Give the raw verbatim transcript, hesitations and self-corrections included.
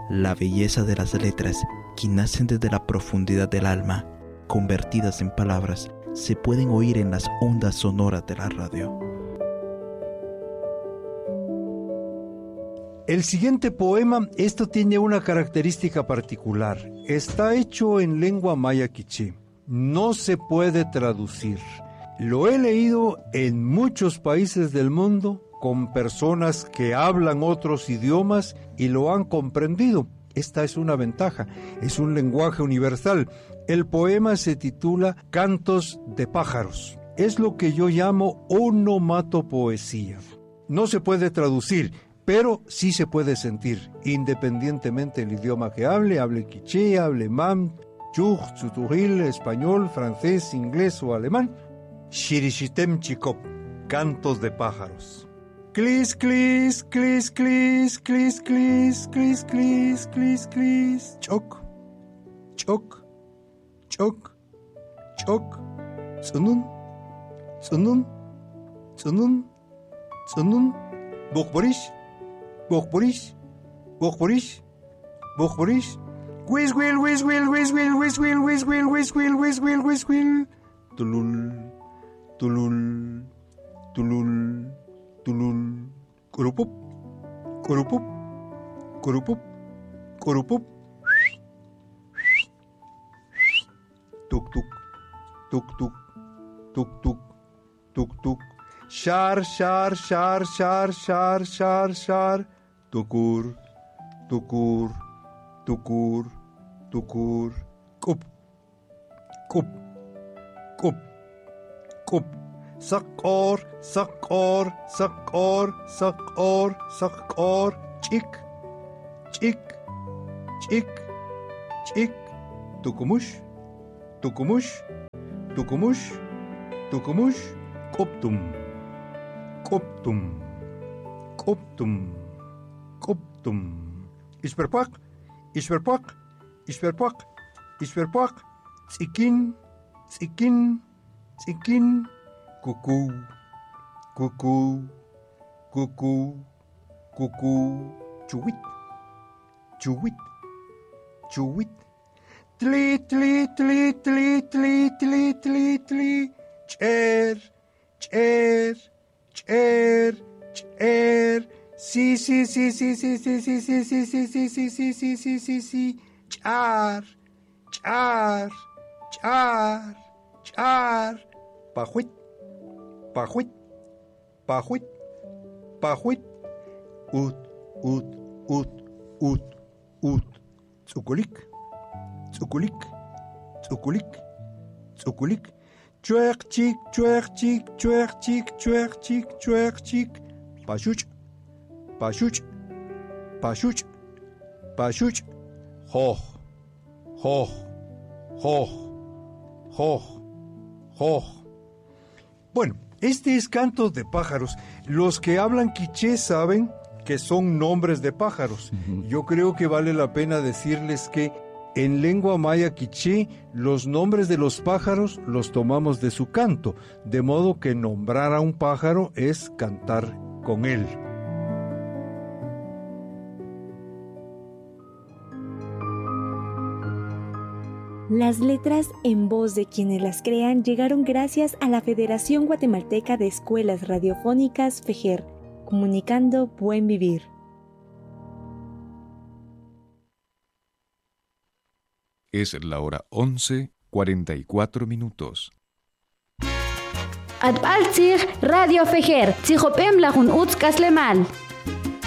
La belleza de las letras, que nacen desde la profundidad del alma, convertidas en palabras, se pueden oír en las ondas sonoras de la radio. El siguiente poema, esto tiene una característica particular. Está hecho en lengua maya quiché. No se puede traducir. Lo he leído en muchos países del mundo con personas que hablan otros idiomas y lo han comprendido. Esta es una ventaja. Es un lenguaje universal. El poema se titula Cantos de pájaros. Es lo que yo llamo onomatopoesía. No se puede traducir, pero sí se puede sentir, independientemente del idioma que hable, hable quiché, hable mam, chuj, tzutuhil, español, francés, inglés o alemán. Shirishitem chikop, cantos de pájaros. Clis, clis, clis, clis, clis, clis, clis, clis, clis, clis, choc, choc, choc, choc, tsunun, tsunun, tsunun, tsunun, bokborish, bokborish, bokborish, bokborish, whiz will, whiz will, whiz will, whiz will, whiz will, whiz will, whiz will, whiz will, tulul, tulul, tulul, tulul, kurupup, kurupup, kurupup, kurupup, tuk tuk, tuk tuk, tuk tuk, tuk tuk, shar shar shar shar shar shar shar, tukur, tukur, tukur, tukur, kup, kup, kup, kup, sakor, sakor, sakor, sakor, sakor, chik, chik, chik, chik, tukumush, tukumush, tukumush, tukumush, koptum, koptum, koptum, koptum. Isperpak, isperpak, isperpak, isperpak, tsikin, tsikin, tsikin, kuku, kuku, kuku, kuku, chuwit, chuwit, chuwit, tli, tli, tli, tli, tli, tli, tli, tli, cher, cher, cher, cher, sí, sí, sí, sí, sí, sí, sí, sí, sí, sí, sí, sí, sí, sí, sí, sí, sí, char, char, char, char, pajuit, pajuit, pajuit, pajuit, ut, ut, ut, ut, ut, tzukulik, tzukulik, tzukulik, tzukulik, chuer chik, chuer chik, chuer chik, chuer chik, chuer chik, pashuch, pashuch, pashuch, pashuch, hoch, hoch, hoch, hoch, hoch. Bueno, este es Cantos de pájaros. Los que hablan quiché saben que son nombres de pájaros. Uh-huh. Yo creo que vale la pena decirles que en lengua maya quiché, los nombres de los pájaros los tomamos de su canto, de modo que nombrar a un pájaro es cantar con él. Las letras en voz de quienes las crean llegaron gracias a la Federación Guatemalteca de Escuelas Radiofónicas FEGER, comunicando buen vivir. Es la hora once, cuarenta y cuatro minutos. Adbalzig Radio Fejer, Tzihopem Lahun Utz Kaslemal.